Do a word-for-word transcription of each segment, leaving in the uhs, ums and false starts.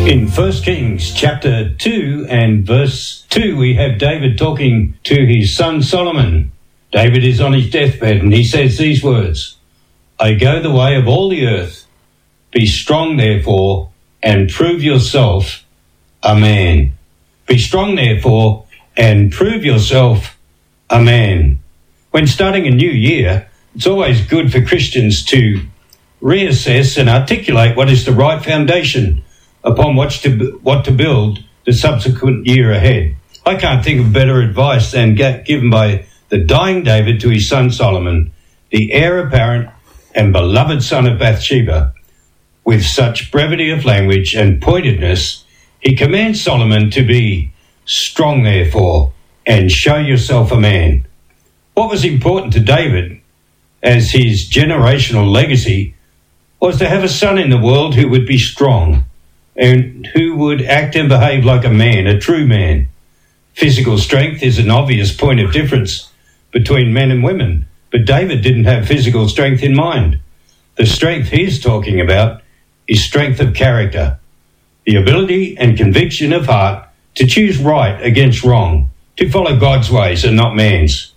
In First Kings chapter two and verse two, we have David talking to his son Solomon. David is on his deathbed and he says these words, "I go the way of all the earth. Be strong, therefore, and prove yourself a man." Be strong, therefore, and prove yourself a man. When starting a new year, it's always good for Christians to reassess and articulate what is the right foundation upon which to, what to build the subsequent year ahead. I can't think of better advice than given by the dying David to his son Solomon, the heir apparent and beloved son of Bathsheba. With such brevity of language and pointedness, he commands Solomon to be strong, therefore, and show yourself a man. What was important to David as his generational legacy was to have a son in the world who would be strong and who would act and behave like a man, a true man. Physical strength is an obvious point of difference between men and women, but David didn't have physical strength in mind. The strength he's talking about is strength of character, the ability and conviction of heart to choose right against wrong, to follow God's ways and not man's.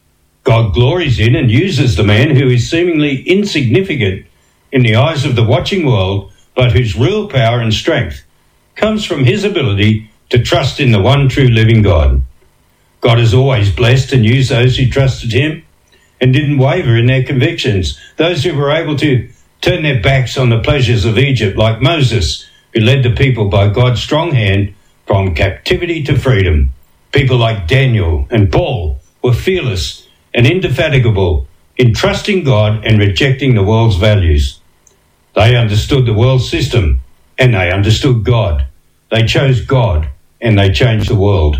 God glories in and uses the man who is seemingly insignificant in the eyes of the watching world, but whose real power and strength comes from his ability to trust in the one true living God. God has always blessed and used those who trusted him and didn't waver in their convictions, those who were able to turn their backs on the pleasures of Egypt, like Moses, who led the people by God's strong hand from captivity to freedom. People like Daniel and Paul were fearless and indefatigable in trusting God and rejecting the world's values. They understood the world system and they understood God. They chose God and they changed the world.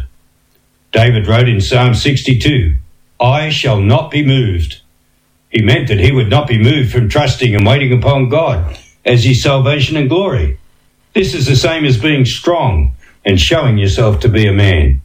David wrote in Psalm sixty-two, "I shall not be moved." He meant that he would not be moved from trusting and waiting upon God as his salvation and glory. This is the same as being strong and showing yourself to be a man.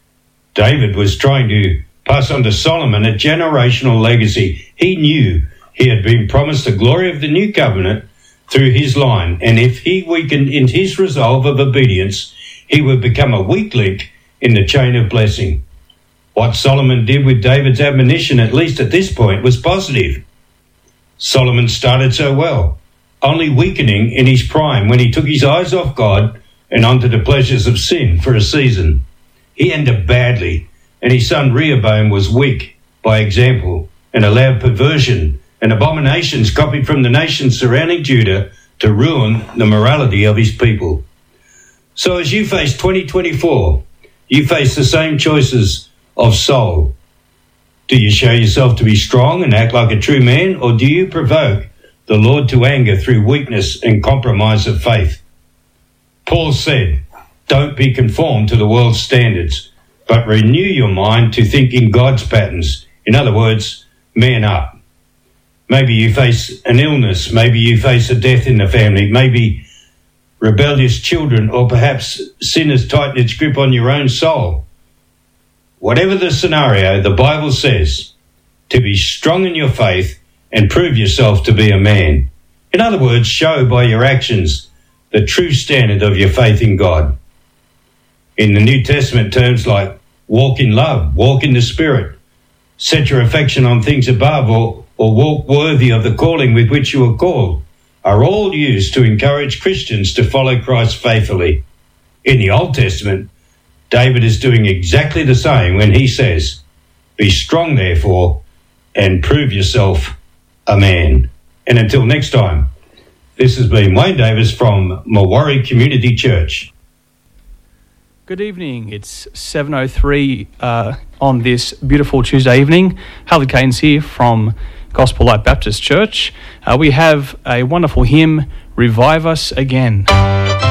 David was trying to pass on to Solomon a generational legacy. He knew he had been promised the glory of the new covenant through his line, and if he weakened in his resolve of obedience, he would become a weak link in the chain of blessing. What Solomon did with David's admonition, at least at this point, was positive. Solomon started so well, only weakening in his prime when he took his eyes off God and onto the pleasures of sin for a season. He ended badly, and his son Rehoboam was weak by example and allowed perversion and abominations copied from the nations surrounding Judah to ruin the morality of his people. So as you face twenty twenty-four, you face the same choices of soul. Do you show yourself to be strong and act like a true man, or do you provoke the Lord to anger through weakness and compromise of faith? Paul said, "Don't be conformed to the world's standards, but renew your mind to think in God's patterns." In other words, man up. Maybe you face an illness, maybe you face a death in the family, maybe rebellious children, or perhaps sin has tightened its grip on your own soul. Whatever the scenario, the Bible says to be strong in your faith and prove yourself to be a man. In other words, show by your actions the true standard of your faith in God. In the New Testament, terms like walk in love, walk in the Spirit, set your affection on things above, or, or walk worthy of the calling with which you are called, are all used to encourage Christians to follow Christ faithfully. In the Old Testament, David is doing exactly the same when he says, "Be strong, therefore, and prove yourself a man." And until next time, this has been Wayne Davis from Mawarri Community Church. Good evening. It's seven oh three uh, on this beautiful Tuesday evening. Harley Caines here from Gospel Light Baptist Church. Uh, we have a wonderful hymn, "Revive Us Again."